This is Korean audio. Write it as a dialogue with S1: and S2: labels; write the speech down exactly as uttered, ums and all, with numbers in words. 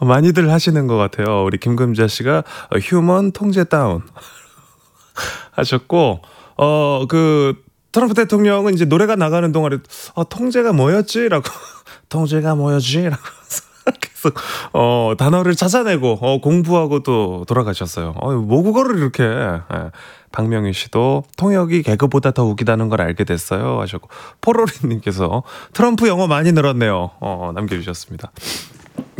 S1: 많이들 하시는 것 같아요. 우리 김금자 씨가 어, 휴먼 통제 다운 하셨고, 어, 그, 트럼프 대통령은 이제 노래가 나가는 동안에, 어, 통제가 뭐였지? 라고, 통제가 뭐였지? 라고 계속, 어, 단어를 찾아내고, 어, 공부하고 또 돌아가셨어요. 어, 모국어를 이렇게, 예. 박명희 씨도 통역이 개그보다 더 웃기다는 걸 알게 됐어요. 하셨고, 포로리님께서 트럼프 영어 많이 늘었네요. 어, 남겨주셨습니다.